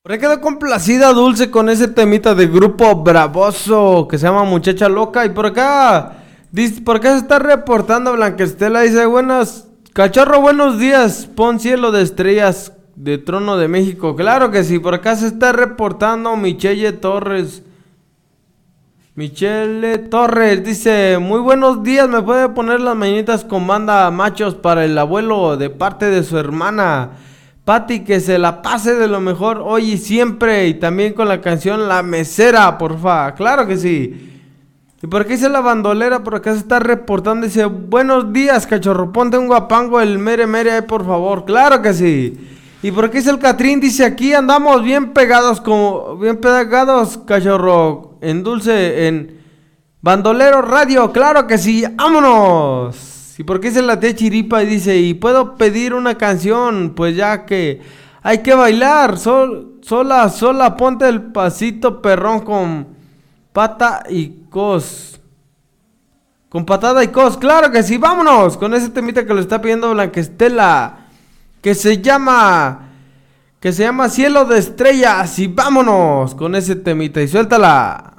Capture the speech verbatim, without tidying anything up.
Por ahí quedó complacida Dulce con ese temita de Grupo Bravoso que se llama Muchacha Loca. Y por acá, dice, por acá se está reportando Blanquestela. Dice, buenas, cachorro, buenos días. Pon cielo de estrellas de Trono de México. Claro que sí, por acá se está reportando Michelle Torres. Michelle Torres dice, muy buenos días, me puede poner las mañanitas con banda machos para el abuelo de parte de su hermana Patti, que se la pase de lo mejor hoy y siempre, y también con la canción La Mesera, porfa. Claro que sí. Y por aquí dice la bandolera, por acá se está reportando, dice, buenos días, cachorro, ponte un guapango el mere mere ahí, por favor. Claro que sí. Y por aquí dice el Catrín, dice, aquí andamos bien pegados, como bien pegados, cachorro, en Dulce, en Bandolero Radio. Claro que sí, vámonos. Y por qué dice la tía Chiripa y dice, y puedo pedir una canción, pues ya que hay que bailar, sol, sola, sola, ponte el pasito perrón con pata y cos, con patada y cos. Claro que sí, vámonos con ese temita que lo está pidiendo Blanquestela, que se llama, que se llama Cielo de Estrellas, y vámonos con ese temita y suéltala.